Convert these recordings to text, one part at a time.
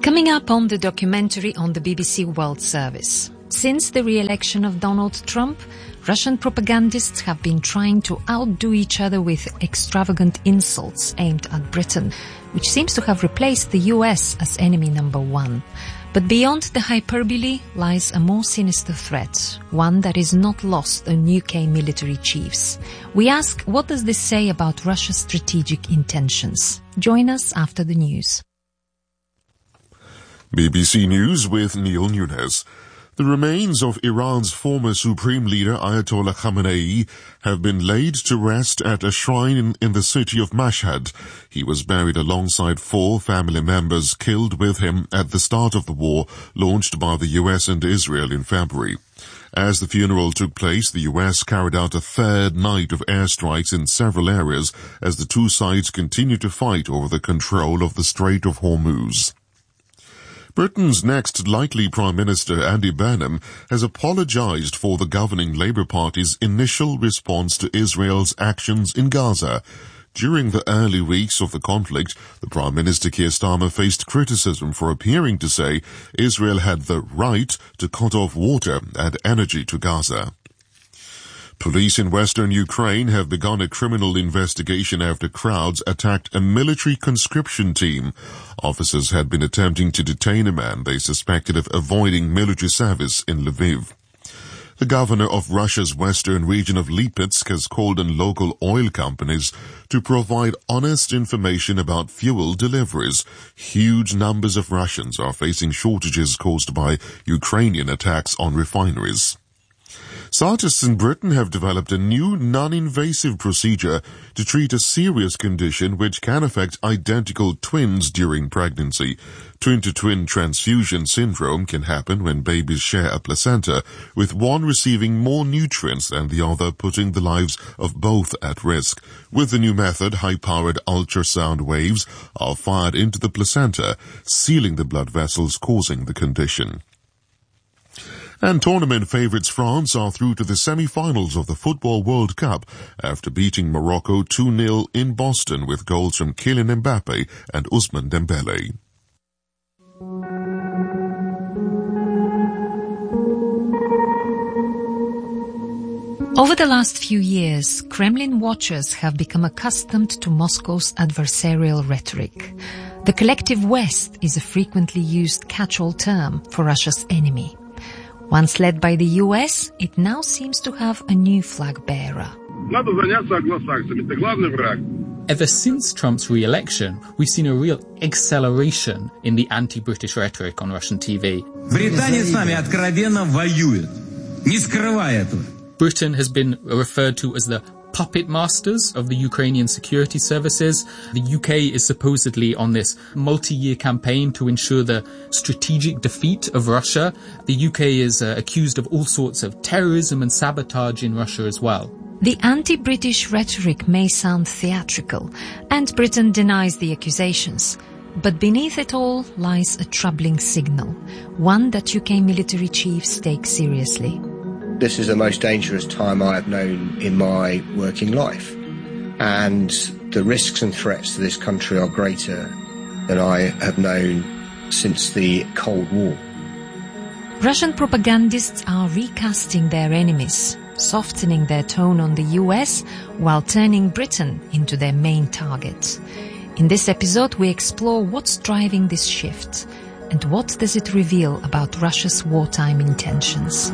Coming up on the documentary on the BBC World Service. Since the re-election of Donald Trump, Russian propagandists have been trying to outdo each other with extravagant insults aimed at Britain, which seems to have replaced the US as enemy number one. But beyond the hyperbole lies a more sinister threat, one that is not lost on UK military chiefs. We ask, what does this say about Russia's strategic intentions? Join us after the news. BBC News with Neil Nunes. The remains of Iran's former Supreme Leader Ayatollah Khamenei have been laid to rest at a shrine in the city of Mashhad. He was buried alongside 4 family members killed with him at the start of the war launched by the US and Israel in February. As the funeral took place, the US carried out a third night of airstrikes in several areas as the two sides continued to fight over the control of the Strait of Hormuz. Britain's next likely Prime Minister, Andy Burnham, has apologized for the governing Labour Party's initial response to Israel's actions in Gaza. During the early weeks of the conflict, the Prime Minister Keir Starmer faced criticism for appearing to say Israel had the right to cut off water and energy to Gaza. Police in western Ukraine have begun a criminal investigation after crowds attacked a military conscription team. Officers had been attempting to detain a man they suspected of avoiding military service in Lviv. The governor of Russia's western region of Lipetsk has called on local oil companies to provide honest information about fuel deliveries. Huge numbers of Russians are shortages caused by Ukrainian attacks on refineries. Scientists in Britain have developed a new non-invasive procedure to treat a serious condition which can affect identical twins during pregnancy. Twin-to-twin transfusion syndrome can happen when babies share a placenta, with one receiving more nutrients than the other, putting the lives of both at risk. With the new method, high-powered ultrasound waves are fired into the placenta, sealing the blood vessels causing the condition. And tournament favourites France are through to the semi-finals of the Football World Cup after beating Morocco 2-0 in Boston with goals from Kylian Mbappe and Ousmane Dembele. Over the last few years, Kremlin watchers have become accustomed to Moscow's adversarial rhetoric. The collective West is a frequently used catch-all term for Russia's enemy. Once led by the US, it now seems to have a new flag bearer. Ever since Trump's re-election, we've seen a real acceleration in the anti-British rhetoric on Russian TV. Britain has been referred to as the puppet masters of the Ukrainian security services. The UK is supposedly on this multi-year campaign to ensure the strategic defeat of Russia. The UK is accused of all sorts of terrorism and sabotage in Russia as well. The anti-British rhetoric may sound theatrical, and Britain denies the accusations. But beneath it all lies a troubling signal, one that UK military chiefs take seriously. This is the most dangerous time I have known in my working life, and the risks and threats to this country are greater than I have known since the Cold War. Russian propagandists are recasting their enemies, softening their tone on the US while turning Britain into their main target. In this episode, we explore what's driving this shift and what does it reveal about Russia's wartime intentions.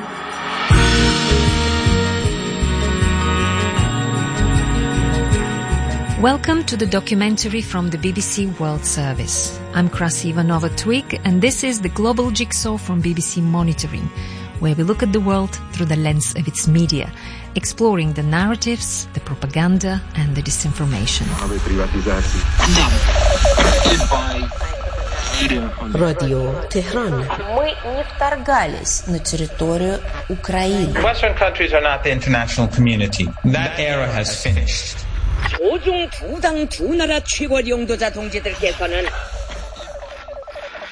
Welcome to the documentary from the BBC World Service. I'm Krasiva Ivanova-Twig, and this is the Global Jigsaw from BBC Monitoring, where we look at the world through the lens of its media, exploring the narratives, the propaganda and the disinformation. Radio Tehran. Мы не вторгались на территорию Украины. Western countries are not the international community. That era has finished. 조중 두 당 두 나라 최고 영도자 동지들께서는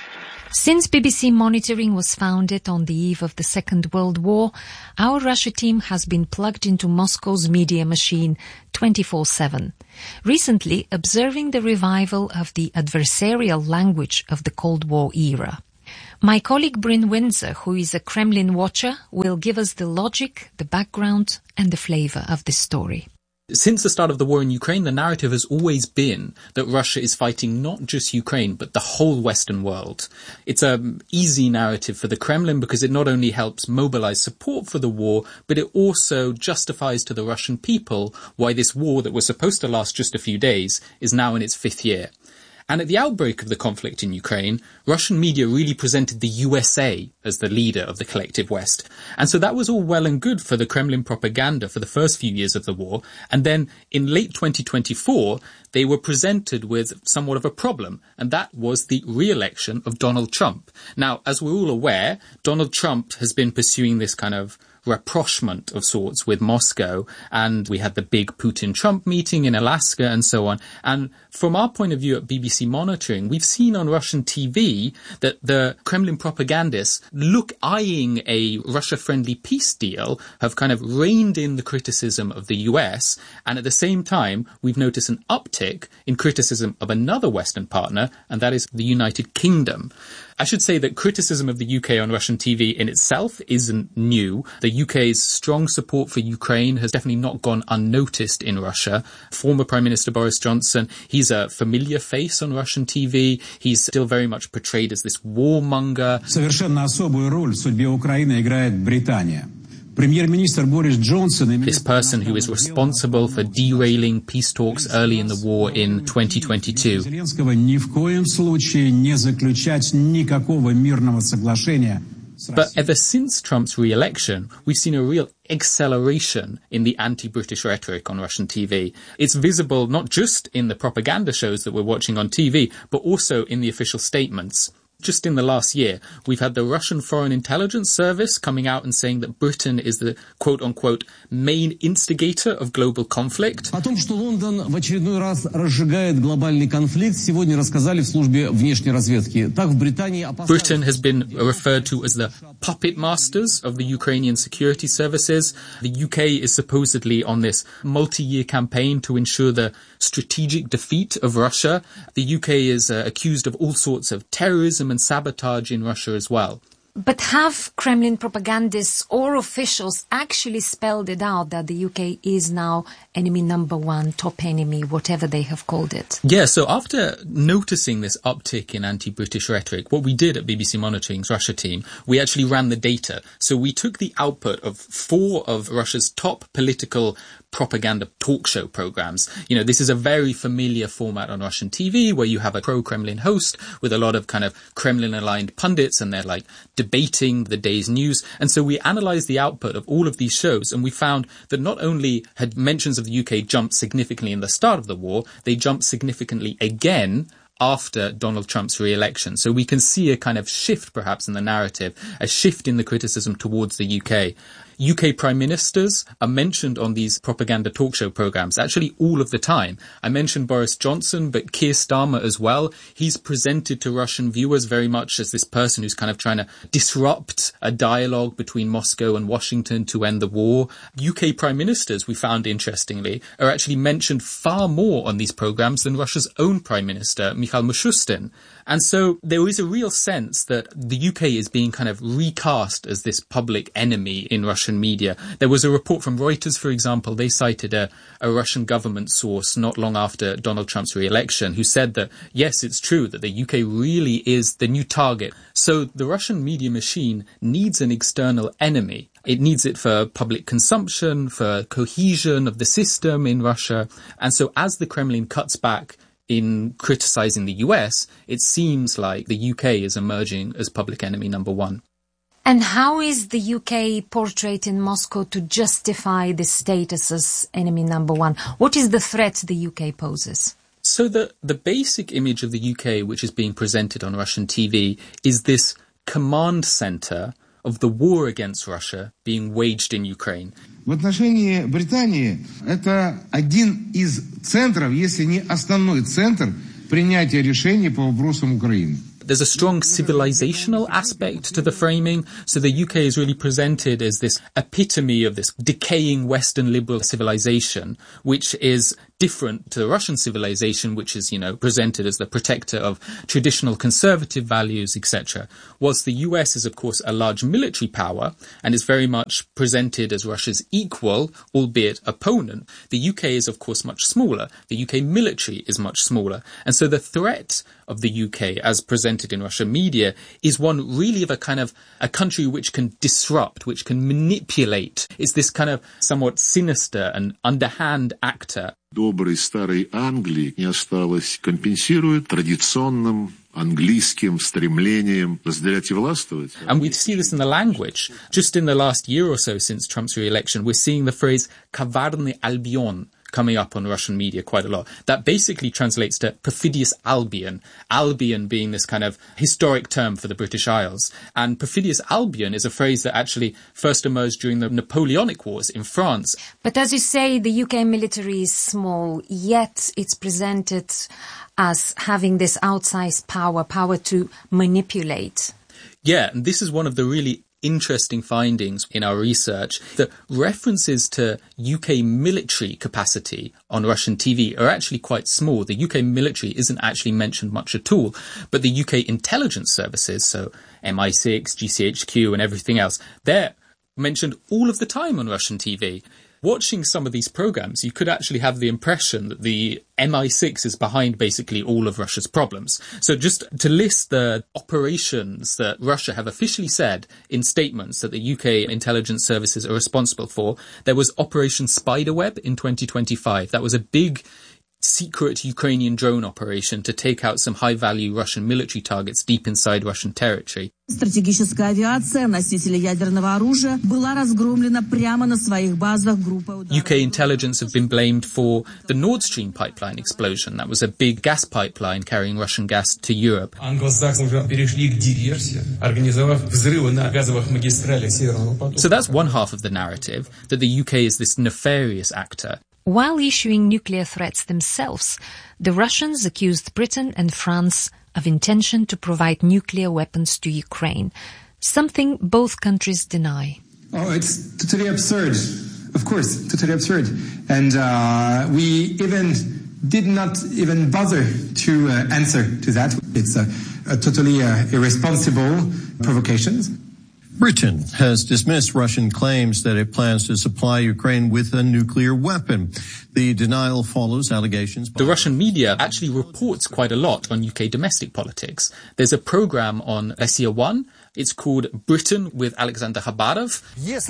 Since BBC Monitoring was founded on the eve of the Second World War, our Russia team has been plugged into Moscow's media machine 24/7, recently observing the revival of the adversarial language of the Cold War era. My colleague Bryn Windsor, who is a Kremlin watcher, will give us the logic, the background and the flavour of this story. Since the start of the war in Ukraine, the narrative has always been that Russia is fighting not just Ukraine, but the whole Western world. It's an easy narrative for the Kremlin because it not only helps mobilize support for the war, but it also justifies to the Russian people why this war that was supposed to last just a few days is now in its 5th year. And at the outbreak of the conflict in Ukraine, Russian media really presented the USA as the leader of the collective West. And so that was all well and good for the Kremlin propaganda for the first few years of the war. And then in late 2024, they were presented with somewhat of a problem, and that was the re-election of Donald Trump. Now, as we're all aware, Donald Trump has been pursuing this kind of rapprochement of sorts with Moscow, and we had the big Putin-Trump meeting in Alaska and so on. And from our point of view at BBC Monitoring, we've seen on Russian TV that the Kremlin propagandists eyeing a Russia-friendly peace deal have kind of reined in the criticism of the US, and at the same time, we've noticed an uptick in criticism of another Western partner, and that is the United Kingdom. I should say that criticism of the UK on Russian TV in itself isn't new. The UK's strong support for Ukraine has definitely not gone unnoticed in Russia. Former Prime Minister Boris Johnson, he's a familiar face on Russian TV. He's still very much portrayed as this warmonger. Совершенно особую роль в судьбе Украины играет Британия. This person who is responsible for derailing peace talks early in the war in 2022. But ever since Trump's re-election, we've seen a real acceleration in the anti-British rhetoric on Russian TV. It's visible not just in the propaganda shows that we're watching on TV, but also in the official statements. Just in the last year, we've had the Russian Foreign Intelligence Service coming out and saying that Britain is the quote-unquote main instigator of global conflict. О том, что Лондон в очередной раз разжигает глобальный конфликт, сегодня рассказали в службе внешней разведки. Так в Британии Britain has been referred to as the puppet masters of the Ukrainian security services. The UK is supposedly on this multi-year campaign to ensure the strategic defeat of Russia. The UK is accused of all sorts of terrorism and sabotage in Russia as well. But have Kremlin propagandists or officials actually spelled it out that the UK is now enemy number one, top enemy, whatever they have called it? Yeah, so after noticing this uptick in anti-British rhetoric, what we did at BBC Monitoring's Russia team, we actually ran the data. So we took the output of 4 of Russia's top political propaganda talk show programs. You know, this is a very familiar format on Russian TV where you have a pro-Kremlin host with a lot of kind of Kremlin-aligned pundits, and they're like debating the day's news. And so we analysed the output of all of these shows, and we found that not only had mentions of the UK jumped significantly in the start of the war, they jumped significantly again after Donald Trump's re-election. So we can see a kind of shift perhaps in the narrative, a shift in the criticism towards the UK. UK prime ministers are mentioned on these propaganda talk show programs, actually all of the time. I mentioned Boris Johnson, but Keir Starmer as well. He's presented to Russian viewers very much as this person who's kind of trying to disrupt a dialogue between Moscow and Washington to end the war. UK prime ministers, we found interestingly, are actually mentioned far more on these programs than Russia's own prime minister, Mikhail Mishustin. And so there is a real sense that the UK is being kind of recast as this public enemy in Russian media. There was a report from Reuters, for example. They cited a Russian government source not long after Donald Trump's re-election who said that, yes, it's true that the UK really is the new target. So the Russian media machine needs an external enemy. It needs it for public consumption, for cohesion of the system in Russia. And so as the Kremlin cuts back in criticizing the US, it seems like the UK is emerging as public enemy number one. And how is the UK portrayed in Moscow to justify this status as enemy number one? What is the threat the UK poses? So the basic image of the UK, which is being presented on Russian TV, is this command center of the war against Russia being waged in Ukraine. В отношении Британии это один из центров, если не основной центр принятия решений по вопросам Украины. There's a strong civilizational aspect to the framing. So the UK is really presented as this epitome of this decaying Western liberal civilization, which is different to the Russian civilization, which is, presented as the protector of traditional conservative values, etc. Whilst the US is, of course, a large military power and is very much presented as Russia's equal, albeit opponent, the UK is, of course, much smaller. The UK military is much smaller. And so the threat of the UK, as presented in Russian media, is one really of a country which can disrupt, which can manipulate. It's this kind of somewhat sinister and underhand actor. Доброй старой Англии не осталось, компенсирует традиционным английским стремлением разделять и властвовать. And we see this in the language. Just in the last year or so since Trump's re-election, we're seeing the phrase «Коварный Альбион» coming up on Russian media quite a lot. That basically translates to perfidious Albion. Albion being this kind of historic term for the British Isles. And perfidious Albion is a phrase that actually first emerged during the Napoleonic Wars in France. But as you say, the UK military is small, yet it's presented as having this outsized power to manipulate. Yeah, and this is one of the really interesting findings in our research. The references to UK military capacity on Russian TV are actually quite small. The UK military isn't actually mentioned much at all, but the UK intelligence services, so MI6, GCHQ and everything else, they're mentioned all of the time on Russian TV. Watching some of these programs, you could actually have the impression that the MI6 is behind basically all of Russia's problems. So just to list the operations that Russia have officially said in statements that the UK intelligence services are responsible for, there was Operation Spiderweb in 2025. That was a big secret Ukrainian drone operation to take out some high-value Russian military targets deep inside Russian territory. Стратегическая авиация носителя ядерного оружия была разгромлена прямо на своих базах группой ударов. UK intelligence have been blamed for the Nord Stream pipeline explosion. That was a big gas pipeline carrying Russian gas to Europe. Англосаксы перешли к диверсии, организовав взрывы на газовых магистралях Северного потока. So that's one half of the narrative, that the UK is this nefarious actor. While issuing nuclear threats themselves, the Russians accused Britain and France of intention to provide nuclear weapons to Ukraine, something both countries deny. Oh, it's totally absurd. Of course, totally absurd. And we did not even bother to answer to that. It's a totally irresponsible provocation. Britain has dismissed Russian claims that it plans to supply Ukraine with a nuclear weapon. The denial follows allegations. The Russian media actually reports quite a lot on UK domestic politics. There's a program on Russia 1. It's called Britain with Alexander Khabarov.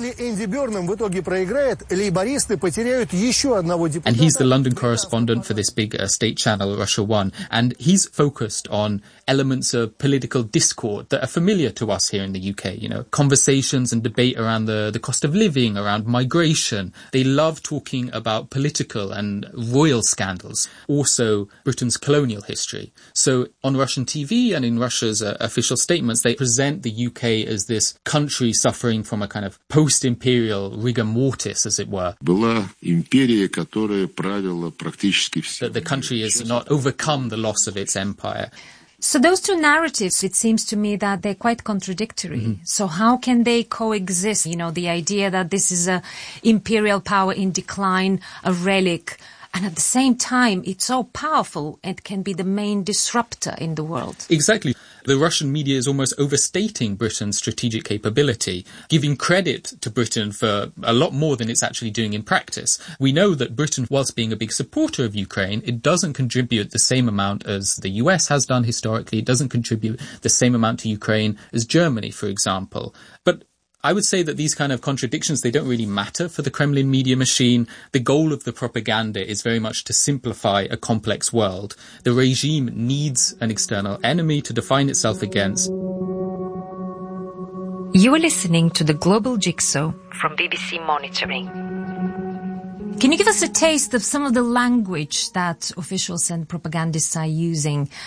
And he's the London correspondent for this big state channel, Russia 1. And he's focused on elements of political discord that are familiar to us here in the UK. Conversations and debate around the cost of living, around migration. They love talking about political and royal scandals. Also, Britain's colonial history. So on Russian TV and in Russia's official statements, they present the UK as this country suffering from a kind of post-imperial rigor mortis, as it were. Была империя, которая правила практически все. That the country has not overcome the loss of its empire. So those two narratives, it seems to me that they're quite contradictory. Mm-hmm. So how can they coexist? The idea that this is a imperial power in decline, a relic, and at the same time, it's so powerful, it can be the main disruptor in the world. Exactly. The Russian media is almost overstating Britain's strategic capability, giving credit to Britain for a lot more than it's actually doing in practice. We know that Britain, whilst being a big supporter of Ukraine, it doesn't contribute the same amount as the US has done historically. It doesn't contribute the same amount to Ukraine as Germany, for example. But I would say that these kind of contradictions, they don't really matter for the Kremlin media machine. The goal of the propaganda is very much to simplify a complex world. The regime needs an external enemy to define itself against. You are listening to the Global Jigsaw from BBC Monitoring. Can you give us a taste of some of the language that officials and propagandists are using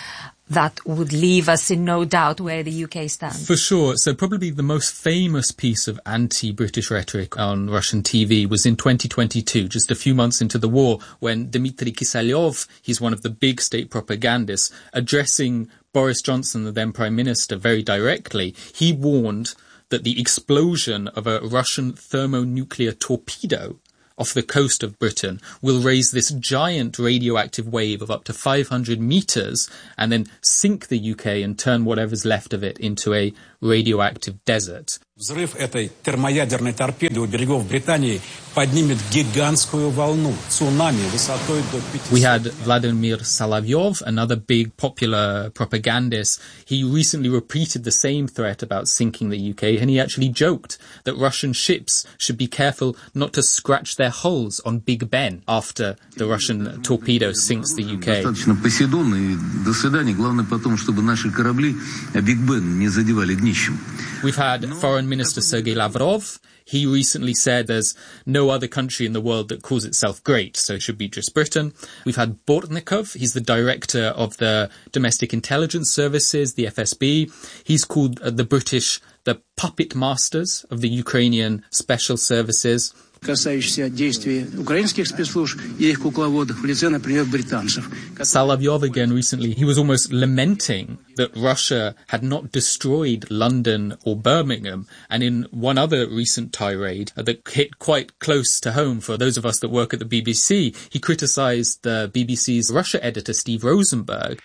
that would leave us in no doubt where the UK stands. For sure. So probably the most famous piece of anti-British rhetoric on Russian TV was in 2022, just a few months into the war, when Dmitry Kiselyov, he's one of the big state propagandists, addressing Boris Johnson, the then Prime Minister, very directly, he warned that the explosion of a Russian thermonuclear torpedo off the coast of Britain will raise this giant radioactive wave of up to 500 meters and then sink the UK and turn whatever's left of it into a radioactive desert. Взрыв этой термоядерной торпеды у берегов Британии поднимет гигантскую волну, цунами высотой до 500. We had Vladimir Solovyov, another big popular propagandist. He recently repeated the same threat about sinking the UK, and he actually joked that Russian ships should be careful not to scratch their hulls on Big Ben after the Russian torpedo sinks the UK. Достаточно Посейдон и до свидания. Главное потом, чтобы наши корабли Биг Бен не задевали днищем. We've had Foreign Minister Sergei Lavrov. He recently said there's no other country in the world that calls itself great, so it should be just Britain. We've had Bortnikov. He's the director of the Domestic Intelligence Services, the FSB. He's called the British the puppet masters of the Ukrainian special services. касающиеся действий украинских спецслужб и их кукловодов в лице, например, британцев. Solovyov again recently, he was almost lamenting that Russia had not destroyed London or Birmingham. And in one other recent tirade that hit quite close to home for those of us that work at the BBC, he criticised the BBC's Russia editor Steve Rosenberg.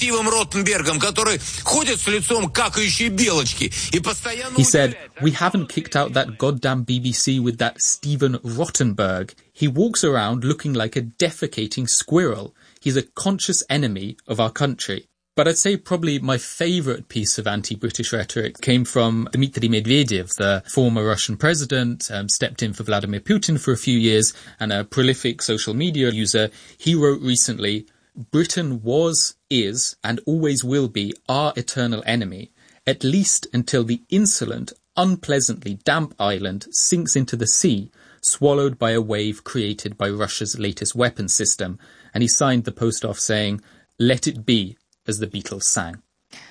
He said, "We haven't kicked out that goddamn BBC with that Stephen Rottenberg. He walks around looking like a defecating squirrel. He's a conscious enemy of our country." But I'd say probably my favourite piece of anti-British rhetoric came from Dmitry Medvedev, the former Russian president, stepped in for Vladimir Putin for a few years, and a prolific social media user. He wrote recently, "Britain was, is, and always will be our eternal enemy, at least until the insolent, unpleasantly damp island sinks into the sea, swallowed by a wave created by Russia's latest weapons system." And he signed the post off saying, "Let it be, as the Beatles sang."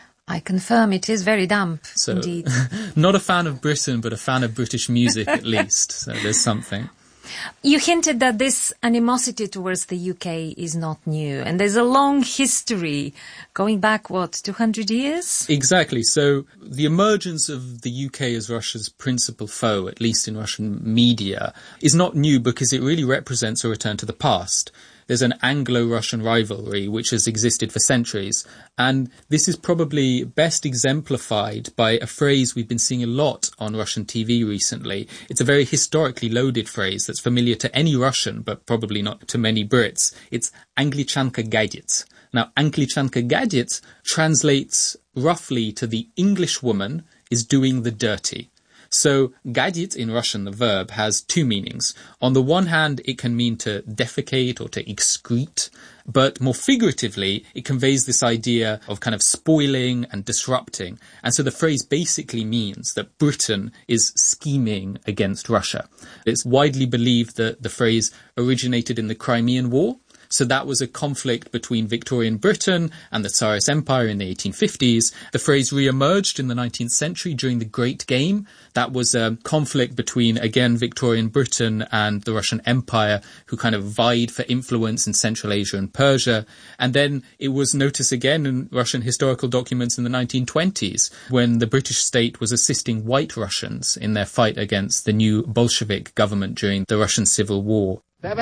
I confirm it is very damp, so, indeed. Not a fan of Britain, but a fan of British music at least. So there's something. You hinted that this animosity towards the UK is not new, and there's a long history going back, 200 years? Exactly. So the emergence of the UK as Russia's principal foe, at least in Russian media, is not new because it really represents a return to the past. There's an Anglo-Russian rivalry which has existed for centuries, and this is probably best exemplified by a phrase we've been seeing a lot on Russian TV recently. It's a very historically loaded phrase that's familiar to any Russian, but probably not to many Brits. It's Anglichanka gadget. Now, Anglichanka gadget translates roughly to the English woman is doing the dirty. So, gadget in Russian, the verb, has two meanings. On the one hand, it can mean to defecate or to excrete, but more figuratively, it conveys this idea of kind of spoiling and disrupting. And so the phrase basically means that Britain is scheming against Russia. It's widely believed that the phrase originated in the Crimean War. So that was a conflict between Victorian Britain and the Tsarist Empire in the 1850s. The phrase re-emerged in the 19th century during the Great Game. That was a conflict between, again, Victorian Britain and the Russian Empire, who kind of vied for influence in Central Asia and Persia. And then it was noticed again in Russian historical documents in the 1920s, when the British state was assisting white Russians in their fight against the new Bolshevik government during the Russian Civil War.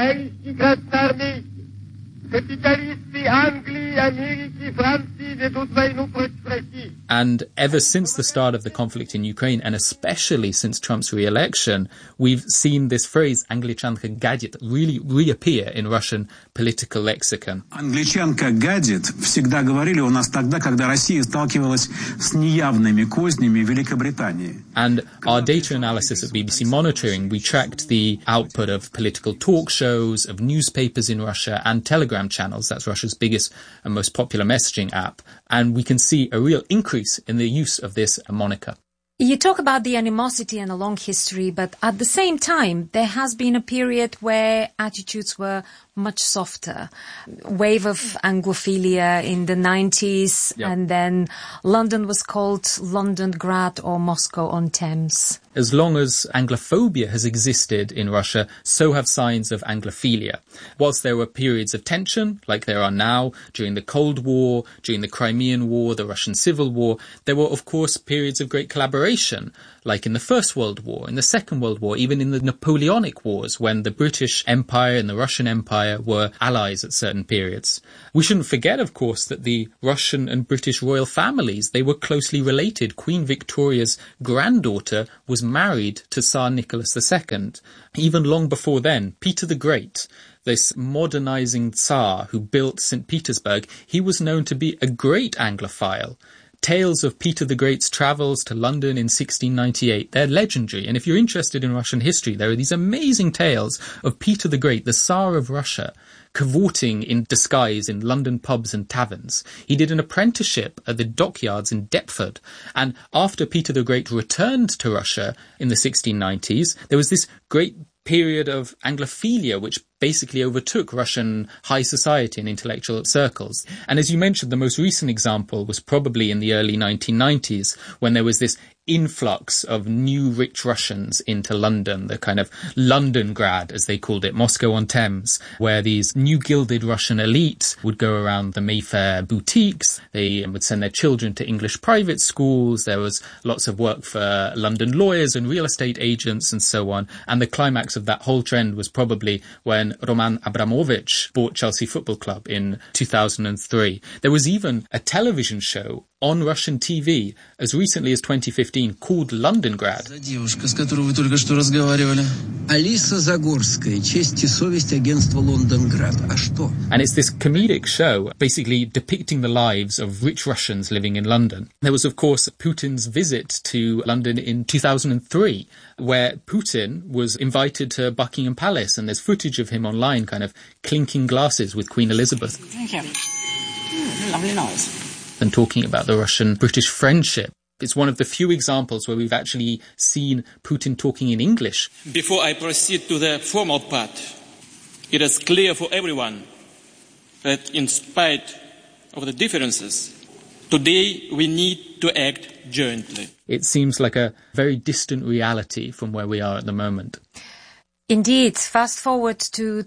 And ever since the start of the conflict in Ukraine, and especially since Trump's re-election, we've seen this phrase, Anglichanka gadget, really reappear in Russian political lexicon. Anglichanka gadget всегда говорили у нас тогда, когда Россия сталкивалась с неявными кознями Великобритании. And our data analysis at BBC Monitoring, we tracked the output of political talk shows, of newspapers in Russia, and Telegram channels. That's Russia's biggest and most popular messaging app. And we can see a real increase in the use of this moniker. You talk about the animosity and a long history, but at the same time, there has been a period where attitudes were much softer. Wave of Anglophilia in the 90s, and then London was called Londongrad or Moscow on Thames. As long as Anglophobia has existed in Russia, so have signs of Anglophilia. Whilst there were periods of tension, like there are now, during the Cold War, during the Crimean War, the Russian Civil War, there were, of course, periods of great collaboration, like in the First World War, in the Second World War, even in the Napoleonic Wars, when the British Empire and the Russian Empire were allies at certain periods. We shouldn't forget, of course, that the Russian and British royal families, they were closely related. Queen Victoria's granddaughter was married to Tsar Nicholas II. Even long before then, Peter the Great, this modernizing Tsar who built St. Petersburg, he was known to be a great Anglophile. Tales of Peter the Great's travels to London in 1698, they're legendary. And if you're interested in Russian history, there are these amazing tales of Peter the Great, the Tsar of Russia, cavorting in disguise in London pubs and taverns. He did an apprenticeship at the dockyards in Deptford. And after Peter the Great returned to Russia in the 1690s, there was this great period of Anglophilia, which basically overtook Russian high society and intellectual circles. And as you mentioned, the most recent example was probably in the early 1990s, when there was this influx of new rich Russians into London, the kind of Londongrad, as they called it, Moscow-on-Thames, where these new gilded Russian elite would go around the Mayfair boutiques. They would send their children to English private schools. There was lots of work for London lawyers and real estate agents and so on. And the climax of that whole trend was probably when Roman Abramovich bought Chelsea Football Club in 2003. There was even a television show on Russian TV as recently as 2015 called Londongrad. Девушка, с которой вы только что разговаривали. Алиса Загорская, честь и совесть агентства Лондонград. А что? And it's this comedic show basically depicting the lives of rich Russians living in London. There was, of course, Putin's visit to London in 2003, where Putin was invited to Buckingham Palace, and there's footage of him online kind of clinking glasses with Queen Elizabeth. Thank you. Lovely noise. And talking about the Russian-British friendship. It's one of the few examples where we've actually seen Putin talking in English. Before I proceed to the formal part, it is clear for everyone that in spite of the differences, today we need to act jointly. It seems like a very distant reality from where we are at the moment. Indeed, fast forward to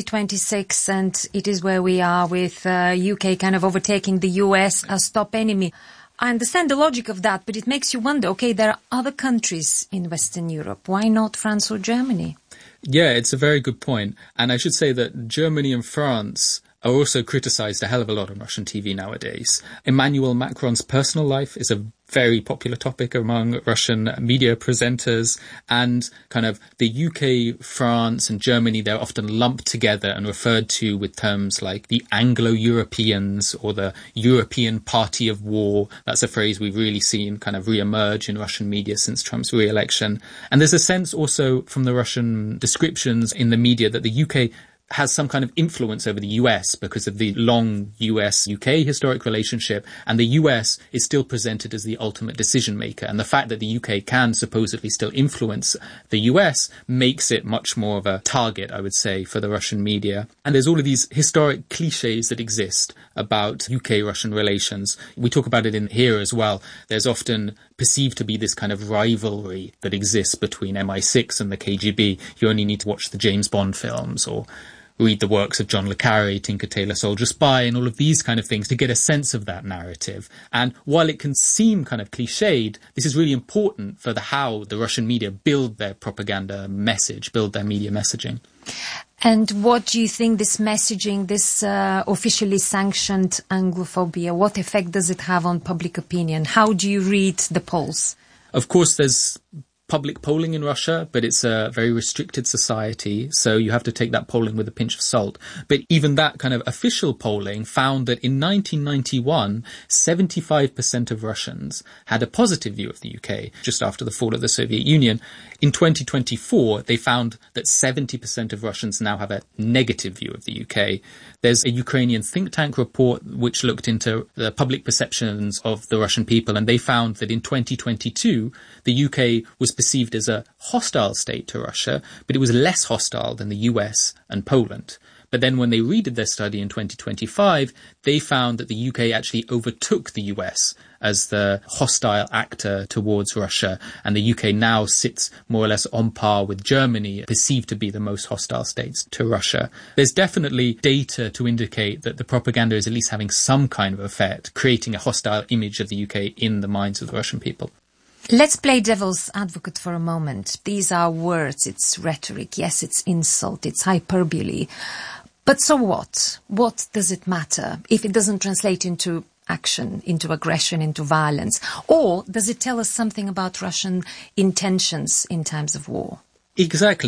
2026, and it is where we are with UK kind of overtaking the US as top enemy. I understand the logic of that, but it makes you wonder, okay, there are other countries in Western Europe. Why not France or Germany? Yeah, it's a very good point. And I should say that Germany and France are also criticized a hell of a lot on Russian TV nowadays. Emmanuel Macron's personal life is a very popular topic among Russian media presenters, and kind of the UK, France and Germany, they're often lumped together and referred to with terms like the Anglo-Europeans or the European Party of War. That's a phrase we've really seen kind of re-emerge in Russian media since Trump's re-election. And there's a sense also from the Russian descriptions in the media that the UK has some kind of influence over the US because of the long US-UK historic relationship, and the US is still presented as the ultimate decision maker. And the fact that the UK can supposedly still influence the US makes it much more of a target, I would say, for the Russian media. And there's all of these historic cliches that exist about UK-Russian relations. We talk about it in here as well. There's often perceived to be this kind of rivalry that exists between MI6 and the KGB. You only need to watch the James Bond films or read the works of John le Carré, Tinker Tailor Soldier Spy, and all of these kind of things to get a sense of that narrative. And while it can seem kind of cliched, this is really important for how the Russian media build their propaganda message, build their media messaging. And what do you think this messaging, this officially sanctioned Anglophobia, what effect does it have on public opinion? How do you read the polls? Of course, there's public polling in Russia, but it's a very restricted society, so you have to take that polling with a pinch of salt. But even that kind of official polling found that in 1991, 75% of Russians had a positive view of the UK, just after the fall of the Soviet Union. In 2024, they found that 70% of Russians now have a negative view of the UK. There's a Ukrainian think tank report which looked into the public perceptions of the Russian people, and they found that in 2022, the UK was perceived as a hostile state to Russia, but it was less hostile than the US and Poland. But then when they redid their study in 2025, they found that the UK actually overtook the US as the hostile actor towards Russia, and the UK now sits more or less on par with Germany, perceived to be the most hostile states to Russia. There's definitely data to indicate that the propaganda is at least having some kind of effect, creating a hostile image of the UK in the minds of the Russian people. Let's play devil's advocate for a moment. These are words, it's rhetoric, yes, it's insult, it's hyperbole. But so what? What does it matter if it doesn't translate into action, into aggression, into violence? Or does it tell us something about Russian intentions in times of war? Exactly.